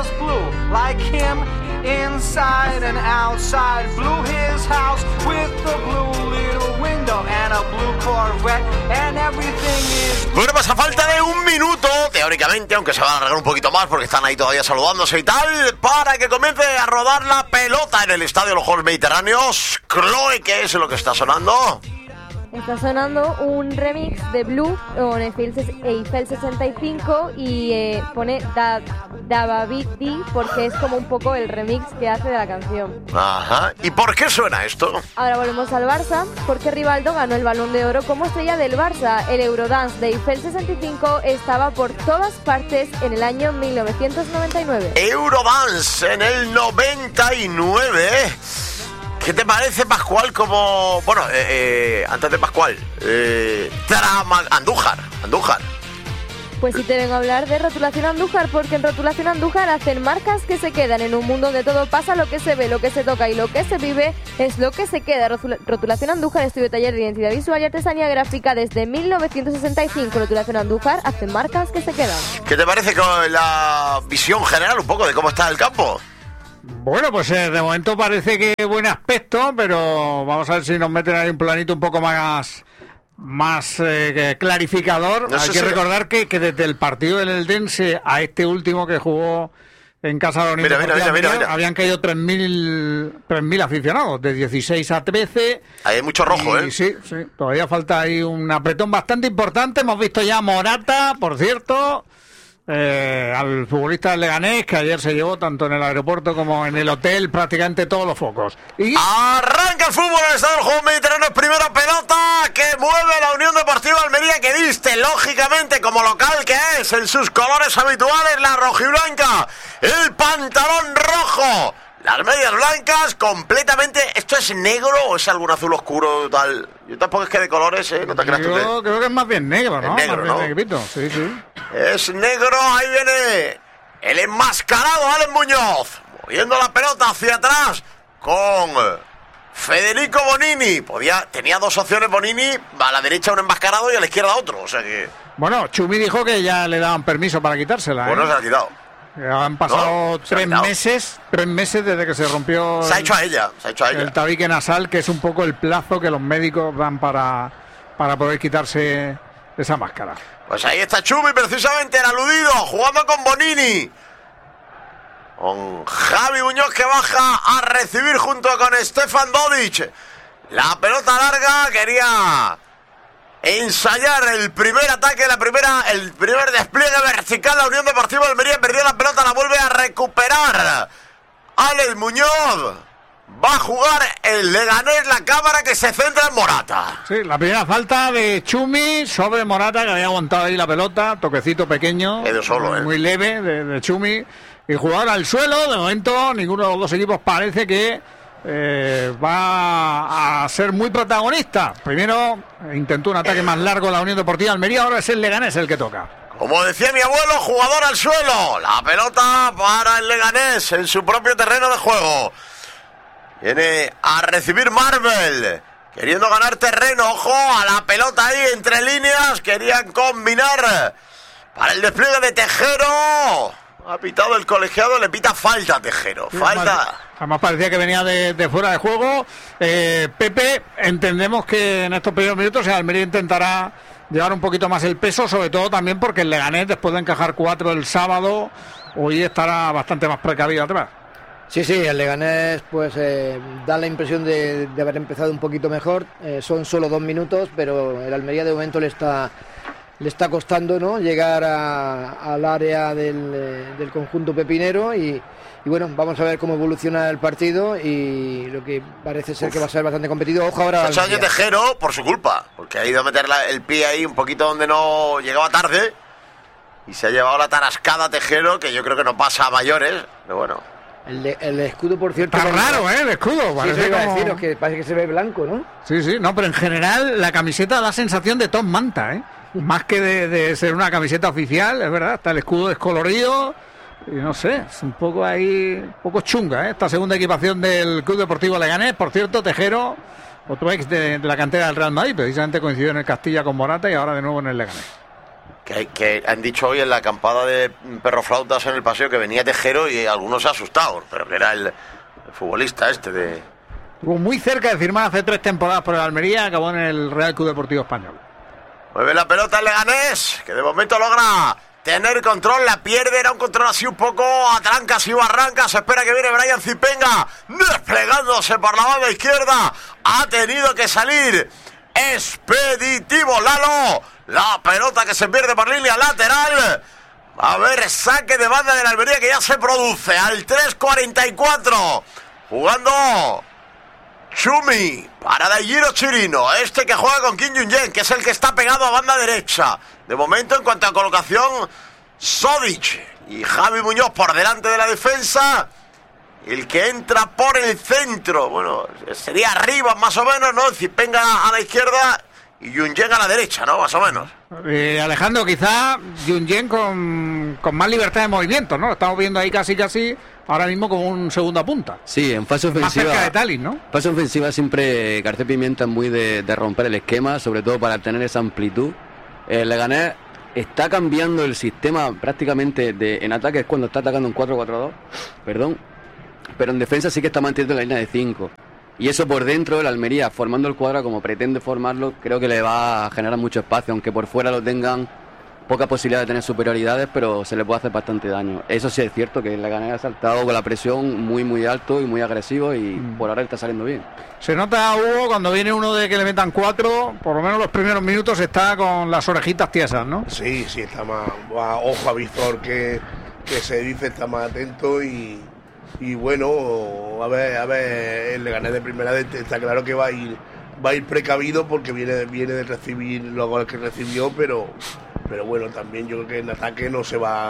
was blue, like him, inside and outside. Blew his house with a blue little window and a blue Corvette, and everything is... Bueno, pues a falta de un minuto, teóricamente, aunque se va a alargar un poquito más porque están ahí todavía saludándose y tal, para que comience a rodar la pelota en el estadio de los Juegos Mediterráneos. Chloe, ¿qué es lo que está sonando? Está sonando un remix de Blue con Eiffel 65 y pone David D porque es como un poco el remix que hace de la canción. Ajá. ¿Y por qué suena esto? Ahora volvemos al Barça porque Rivaldo ganó el Balón de Oro como estrella del Barça. El Eurodance de Eiffel 65 estaba por todas partes en el año 1999. Eurodance en el 99. ¿Qué te parece, Pascual, como... Bueno, antes de Pascual, Andújar. Pues sí te vengo a hablar de Rotulación Andújar, porque en Rotulación Andújar hacen marcas que se quedan en un mundo donde todo pasa, lo que se ve, lo que se toca y lo que se vive es lo que se queda. Rotulación Andújar, estudio taller de identidad visual y artesanía gráfica desde 1965. Rotulación Andújar hacen marcas que se quedan. ¿Qué te parece con la visión general un poco de cómo está el campo? Bueno, pues de momento parece que buen aspecto, pero vamos a ver si nos meten ahí un planito un poco más clarificador. No sé Hay que recordar que desde el partido del Eldense a este último que jugó en casa de la Unión Deportiva habían caído 3.000 aficionados, de 16 a 13. Hay mucho rojo, ¿eh? Sí, todavía falta ahí un apretón bastante importante. Hemos visto ya Morata, por cierto... al futbolista del Leganés, que ayer se llevó tanto en el aeropuerto como en el hotel prácticamente todos los focos. Y arranca el fútbol en el Estadio del Juego Mediterráneo. Primera pelota que mueve la Unión Deportiva Almería, que viste lógicamente como local que es en sus colores habituales, la rojiblanca, el pantalón rojo, las medias blancas, completamente. ¿Esto es negro o es algún azul oscuro tal? Yo tampoco es que de colores, no te creas tú. Yo creo que es más bien negro, ¿no? Es negro, más ¿no? bien sí. Es negro, ahí viene el enmascarado Alex Muñoz, moviendo la pelota hacia atrás con Federico Bonini. Tenía dos opciones Bonini, a la derecha un enmascarado y a la izquierda otro, o sea que... Bueno, Chumi dijo que ya le daban permiso para quitársela. Bueno, se la ha quitado. Han pasado 3 meses desde que se rompió... Se ha hecho a ella. El tabique nasal, que es un poco el plazo que los médicos dan para poder quitarse esa máscara. Pues ahí está Chumi, precisamente el aludido, jugando con Bonini. Con Javi Muñoz, que baja a recibir junto con Stefan Dodic. La pelota larga, quería ensayar el primer ataque, el primer despliegue vertical. La Unión Deportiva Almería perdió la pelota, la vuelve a recuperar Alex Muñoz. Va a jugar el Leganés, la cámara que se centra en Morata. Sí, la primera falta de Chumi sobre Morata, que había aguantado ahí la pelota, toquecito pequeño, muy leve de Chumi, y jugador al suelo. De momento ninguno de los dos equipos parece que va a ser muy protagonista. Primero intentó un ataque más largo la Unión Deportiva Almería, ahora es el Leganés el que toca. Como decía mi abuelo, jugador al suelo. La pelota para el Leganés en su propio terreno de juego. Viene a recibir Marvel, queriendo ganar terreno. Ojo a la pelota ahí entre líneas. Querían combinar para el despliegue de Tejero. Ha pitado el colegiado, le pita falta a Tejero. Falta. Además parecía que venía de fuera de juego. Pepe, entendemos que en estos primeros minutos el Almería intentará llevar un poquito más el peso, sobre todo también porque el Leganés, después de encajar 4 el sábado, hoy estará bastante más precavido atrás. Sí, el Leganés pues da la impresión de haber empezado un poquito mejor. Son solo 2 minutos, pero el Almería de momento le está costando, ¿no?, llegar al área del conjunto pepinero y bueno, vamos a ver cómo evoluciona el partido y lo que parece ser que va a ser bastante competido. Ojo ahora. Se ha hecho Tejero por su culpa, porque ha ido a meter el pie ahí un poquito donde no llegaba tarde y se ha llevado la tarascada Tejero, que yo creo que no pasa a mayores, pero bueno. El escudo, por cierto... Está raro, el escudo. Parece que parece que se ve blanco, ¿no? Sí, no, pero en general la camiseta da sensación de Tom Manta, más que de ser una camiseta oficial, es verdad. Está el escudo descolorido y no sé, es un poco ahí, un poco chunga, esta segunda equipación del Club Deportivo Leganés. Por cierto, Tejero, otro ex de la cantera del Real Madrid, precisamente coincidió en el Castilla con Morata y ahora de nuevo en el Leganés. Que han dicho hoy en la acampada de perroflautas en el paseo que venía Tejero y algunos se asustaron, pero que era el futbolista de... Estuvo muy cerca de firmar hace 3 temporadas por el Almería, acabó en el Real Club Deportivo Español. Mueve la pelota el Leganés, que de momento logra tener control, la pierde, era un control así un poco a trancas y barrancas, espera que viene Brian Zipenga, desplegándose por la banda izquierda, ha tenido que salir expeditivo Lalo, la pelota que se pierde por línea lateral, a ver, saque de banda de la Almería que ya se produce, al 3:44, jugando Chumi para Daigiro Chirino, que juega con Kim Jung-yen, que es el que está pegado a banda derecha. De momento, en cuanto a colocación, Sodic y Javi Muñoz por delante de la defensa. El que entra por el centro, bueno, sería arriba más o menos, ¿no? Zipenga a la izquierda y Jung-yen a la derecha, ¿no? Más o menos. Alejandro, quizá Jung-yen con más libertad de movimiento, ¿no? Lo estamos viendo ahí casi ahora mismo como un segunda punta. Sí, en fase ofensiva. Más cerca de Tallin, ¿no? Fase ofensiva siempre García Pimienta es muy de romper el esquema, sobre todo para tener esa amplitud. El Leganés está cambiando el sistema prácticamente en ataque, es cuando está atacando en 4-4-2, perdón, pero en defensa sí que está manteniendo la línea de 5. Y eso por dentro, el Almería formando el cuadro como pretende formarlo, creo que le va a generar mucho espacio, aunque por fuera lo tengan poca posibilidad de tener superioridades, pero se le puede hacer bastante daño. Eso sí es cierto, que el Leganés ha saltado con la presión muy alto y muy agresivo y por ahora está saliendo bien. Se nota, Hugo, cuando viene uno de que le metan 4, por lo menos los primeros minutos está con las orejitas tiesas, ¿no? Sí, está más ojo a visor que se dice, está más atento y bueno, a ver, el Leganés de primera está claro que va a ir precavido porque viene de recibir los goles que recibió, pero bueno, también yo creo que en ataque no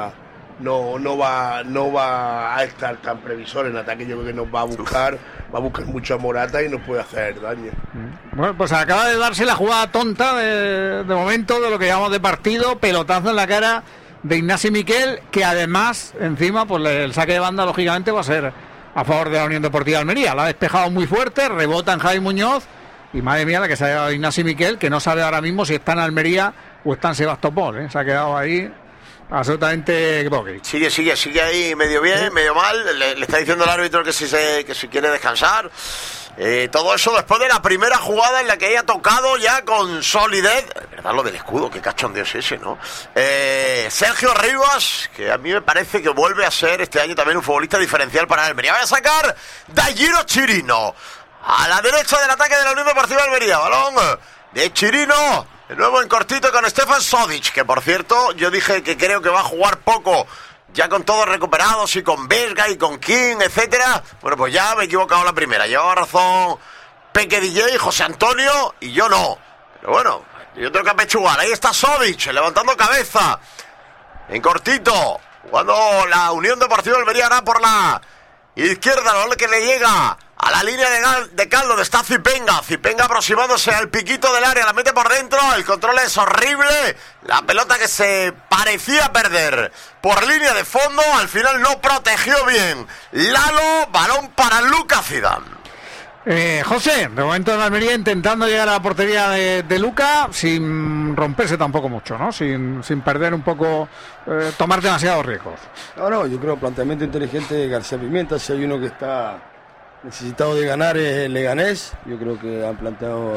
va a estar tan previsor. En ataque yo creo que nos va a buscar mucho a Morata y nos puede hacer daño. Bueno, pues acaba de darse la jugada tonta de momento de lo que llamamos de partido, pelotazo en la cara de Ignasi Miquel, que además encima pues el saque de banda lógicamente va a ser a favor de la Unión Deportiva Almería. La ha despejado muy fuerte, rebota en Javi Muñoz y madre mía la que se ha llevado Ignasi Miquel, que no sabe ahora mismo si está en Almería o está en Sebastopol, ¿eh? Se ha quedado ahí absolutamente broque. Sigue ahí medio bien, medio mal. Le está diciendo el árbitro que si quiere descansar. Todo eso después de la primera jugada en la que haya tocado ya con solidez. ¿Verdad lo del escudo? Qué cachondeo es ese, ¿no? Sergio Rivas, que a mí me parece que vuelve a ser este año también un futbolista diferencial para Almería. Va a sacar Daigiro Chirino a la derecha del ataque de la Unión Deportiva Almería. Balón de Chirino. De nuevo en cortito con Stefan Sodic, que por cierto yo dije que creo que va a jugar poco, ya con todos recuperados y con Vesga y con King, etcétera. Bueno, pues ya me he equivocado la primera. Llevaba razón Peque DJ, José Antonio y yo no. Pero bueno, yo tengo que apechugar. Ahí está Sodic levantando cabeza. En cortito, jugando la Unión Deportiva Almería ahora por la izquierda, lo que le llega a la línea de cal donde está Zipenga aproximándose al piquito del área, la mete por dentro, el control es horrible, la pelota que se parecía perder por línea de fondo, al final no protegió bien Lalo, balón para Lucas Zidane. José, de momento en Almería intentando llegar a la portería de Luca sin romperse tampoco mucho, ¿no? Sin perder un poco, tomar demasiados riesgos. No, yo creo planteamiento inteligente de García Pimienta. Si hay uno que está necesitado de ganar es el Leganés. Yo creo que ha planteado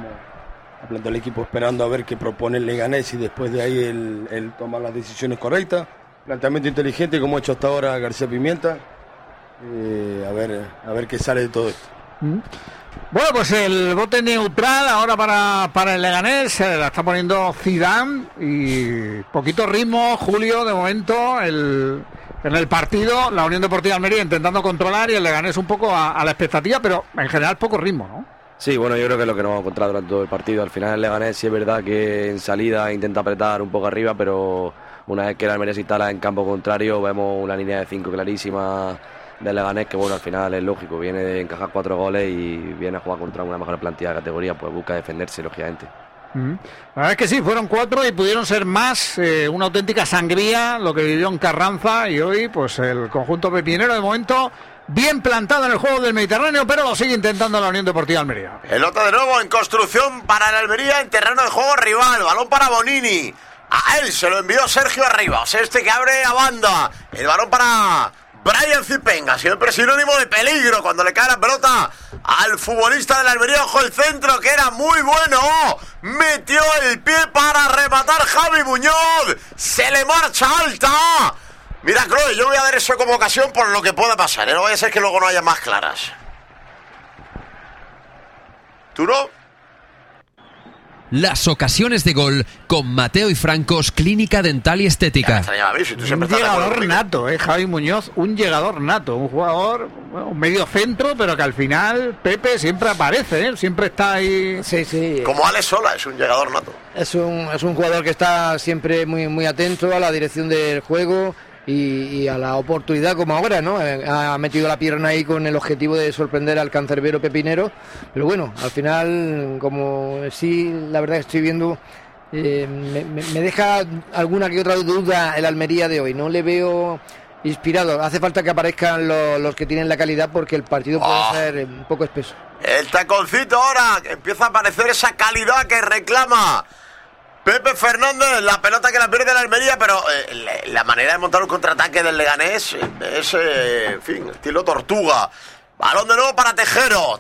el equipo esperando a ver qué propone el Leganés y después de ahí él toma las decisiones correctas. Planteamiento inteligente como ha hecho hasta ahora García Pimienta. A ver qué sale de todo esto. Bueno, pues el bote neutral ahora para el Leganés, la está poniendo Zidane y poquito ritmo, Julio, de momento en el partido, la Unión Deportiva Almería intentando controlar y el Leganés un poco a la expectativa, pero en general poco ritmo, ¿no? Sí, bueno, yo creo que es lo que nos vamos a encontrar durante todo el partido. Al final el Leganés sí es verdad que en salida intenta apretar un poco arriba, pero una vez que el Almería se instala en campo contrario vemos una línea de 5 clarísima del Leganés, que bueno, al final es lógico, viene de encajar 4 goles y viene a jugar contra una mejor plantilla de categoría, pues busca defenderse, lógicamente. La verdad es que sí, fueron 4 y pudieron ser más, una auténtica sangría lo que vivió en Carranza, y hoy pues el conjunto pepinero de momento bien plantado en el juego del Mediterráneo, pero lo sigue intentando la Unión Deportiva Almería. Pelota de nuevo en construcción para el Almería en terreno de juego rival, balón para Bonini. A él se lo envió Sergio Arribas, este que abre a banda. El balón para Brian Zipenga, siempre sinónimo de peligro cuando le cae la pelota al futbolista de la Almería. Ojo el centro, que era muy bueno. Metió el pie para rematar Javi Muñoz. Se le marcha alta. Mira, Chloe, yo voy a dar eso como ocasión por lo que pueda pasar, ¿eh? No vaya a ser que luego no haya más claras. ¿Tú no? Las ocasiones de gol con Mateo y Francos, Clínica Dental y Estética. Un llegador nato, Javi Muñoz, un llegador nato, un jugador, un medio centro, pero que al final Pepe siempre aparece, siempre está ahí. Sí. Como Alex Sola, es un llegador nato. Es un jugador que está siempre muy atento a la dirección del juego y a la oportunidad, como ahora, ¿no? Ha metido la pierna ahí con el objetivo de sorprender al cancerbero pepinero, pero bueno, al final, como sí, la verdad que estoy viendo, me deja alguna que otra duda el Almería de hoy. No le veo inspirado. Hace falta que aparezcan los que tienen la calidad, porque el partido puede ser un poco espeso. El taconcito ahora, que empieza a aparecer esa calidad que reclama Pepe Fernández, la pelota que la pierde la Almería, pero la manera de montar un contraataque del Leganés es, en fin, estilo tortuga. Balón de nuevo para Tejero.